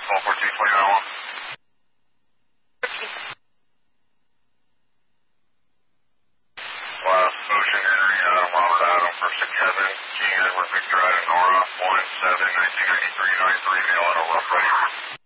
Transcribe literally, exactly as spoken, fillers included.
twelve fourteen twenty nine one. Last Ocean Henry, Adam Robert Adam, first to Kevin, King Edward Victor Adam Nora, one seven nineteen ninety three nine three, mail out a rough ready.